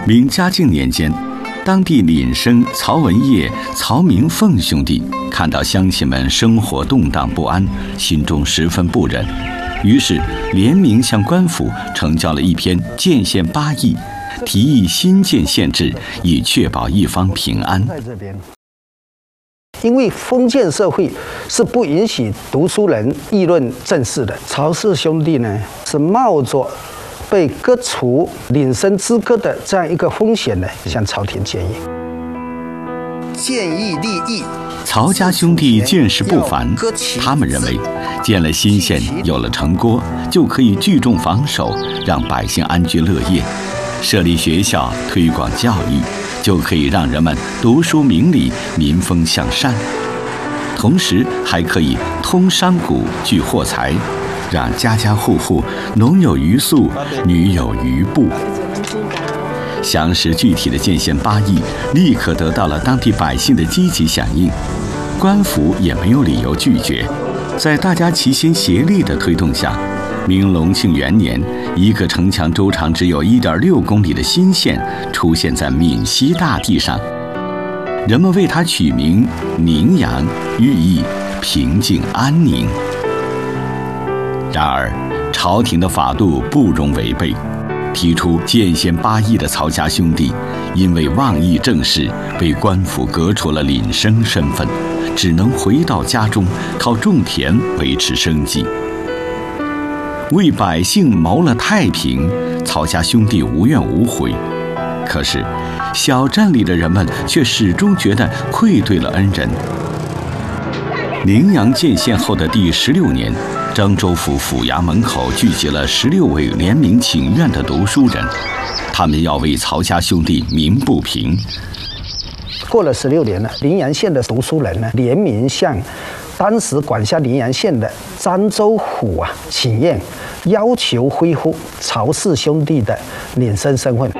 明嘉靖年间，当地廪生曹文业、曹明凤兄弟看到乡亲们生活动荡不安，心中十分不忍，于是联名向官府呈交了一篇建县8议，提议新建县制，以确保一方平安。 在这边，因为封建社会是不允许读书人议论政事的。曹氏兄弟呢，是冒着被割除廪生资格的这样一个风险呢，向朝廷建议立议。 曹家兄弟见识不凡，他们认为建了新县，有了城郭，就可以聚众防守，让百姓安居乐业；设立学校，推广教育，就可以让人们读书明理，民风向善。同时还可以通商贾，聚货财，让家家户户农有余粟，女有余布。详实具体的建县8议立刻得到了当地百姓的积极响应，官府也没有理由拒绝。在大家齐心协力的推动下，明隆庆元年，一个城墙周长只有1.6公里的新县出现在闽西大地上，人们为它取名宁阳，寓意平静安宁。然而，朝廷的法度不容违背。提出建县8议的曹家兄弟，因为妄议政事，被官府革除了廪生身份，只能回到家中靠种田维持生计。为百姓谋了太平，曹家兄弟无怨无悔。可是，小镇里的人们却始终觉得愧对了恩人。宁阳建县后的第16年，漳州府府衙门口聚集了16位联名请愿的读书人，他们要为曹家兄弟鸣不平。 过了16年了，宁阳县的读书人呢，联名向当时管辖宁阳县的漳州府请愿，要求恢复曹氏兄弟的廪生身份。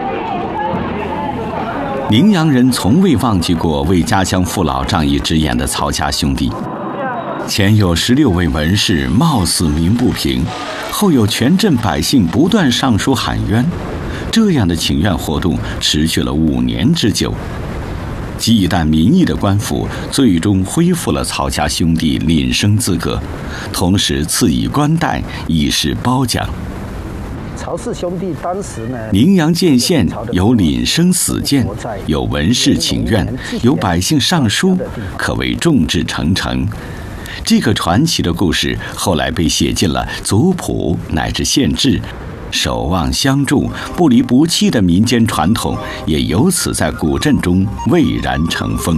宁阳人从未忘记过为家乡父老仗义直言的曹家兄弟。前有16位文士冒死鸣不平，后有全镇百姓不断上书喊冤，这样的请愿活动持续了5年之久。忌惮民意的官府最终恢复了曹家兄弟廪生资格，同时赐以官带，以示褒奖。 曹氏兄弟当时呢， 宁阳建县有廪生死谏，有文士请愿，有百姓上书，可谓众志成城。这个传奇的故事后来被写进了族谱乃至县志，守望相助、不离不弃的民间传统也由此在古镇中蔚然成风。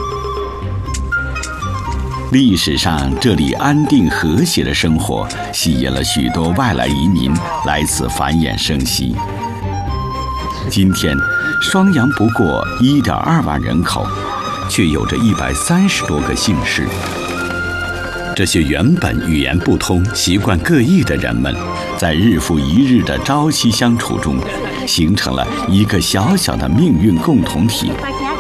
历史上，这里安定和谐的生活吸引了许多外来移民来此繁衍生息。今天，双阳不过1.2万人口，却有着130多个姓氏。这些原本语言不通、习惯各异的人们，在日复一日的朝夕相处中，形成了一个小小的命运共同体。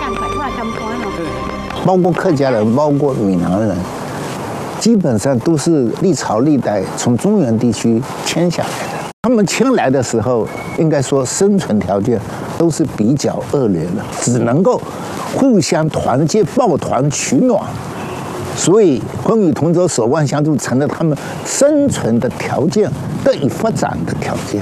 包括客家人，包括闽南人，基本上都是历朝历代从中原地区迁下来的。他们迁来的时候，应该说生存条件都是比较恶劣的，只能够互相团结、抱团取暖。所以，风雨同舟、守望相助，成了他们生存的条件、得以发展的条件。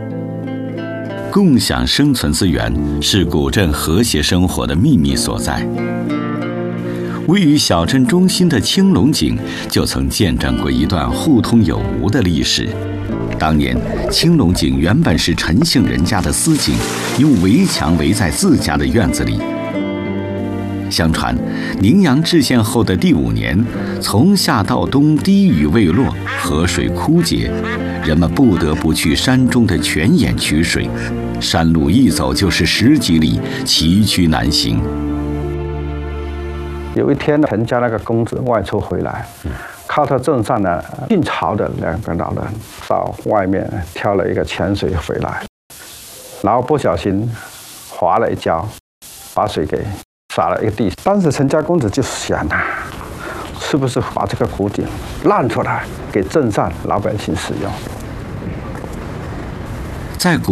共享生存资源是古镇和谐生活的秘密所在。位于小镇中心的青龙井就曾见证过一段互通有无的历史。当年，青龙井原本是陈姓人家的私井，用围墙围在自家的院子里。相传，宁阳制县后的第5年，从夏到冬滴雨未落，河水枯竭，人们不得不去山中的泉眼取水，山路一走就是10几里，崎岖难行。 有一天，陈家那个公子外出回来，靠他镇上呢晋朝的2个老人到外面挑了一个泉水回来，然后不小心滑了一跤，把水给洒了一个地。当时陈家公子就想是不是把这个湖井让出来给镇上老百姓使用？ 在古